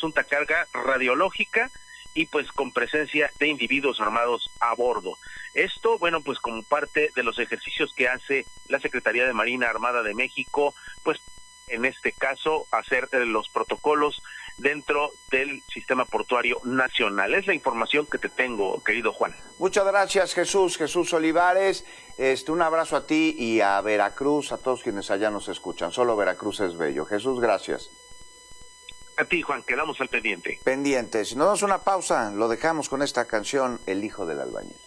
presunta carga radiológica y pues con presencia de individuos armados a bordo. Esto, bueno, pues como parte de los ejercicios que hace la Secretaría de Marina Armada de México, pues en este caso hacer los protocolos dentro del sistema portuario nacional. Es la información que te tengo, querido Juan. Muchas gracias, Jesús Olivares. Un abrazo a ti y a Veracruz, a todos quienes allá nos escuchan. Solo Veracruz es bello. Jesús, gracias. A ti, Juan, quedamos al pendiente. Pendientes. Nos damos una pausa, lo dejamos con esta canción, El hijo del albañil.